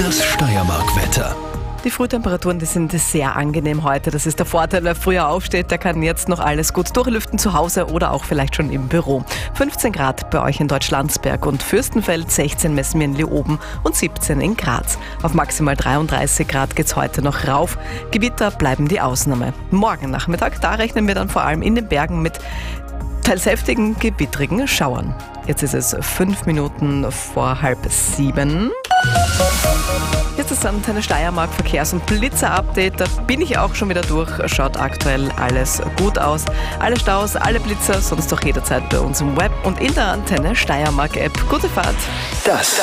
Das Steiermark-Wetter. Die Frühtemperaturen, die sind sehr angenehm heute. Das ist der Vorteil, wer früher aufsteht, der kann jetzt noch alles gut durchlüften zu Hause oder auch vielleicht schon im Büro. 15 Grad bei euch in Deutschlandsberg und Fürstenfeld, 16 messen wir in Leoben und 17 in Graz. Auf maximal 33 Grad geht's heute noch rauf. Gewitter bleiben die Ausnahme. Morgen Nachmittag, da rechnen wir dann vor allem in den Bergen mit teils heftigen, gewittrigen Schauern. Jetzt ist es 5 Minuten vor 6:30. Jetzt ist ein Antenne Steiermark Verkehrs- und Blitzer-Update. Da bin ich auch schon wieder durch. Schaut aktuell alles gut aus. Alle Staus, alle Blitzer, sonst doch jederzeit bei uns im Web und in der Antenne Steiermark App. Gute Fahrt. Das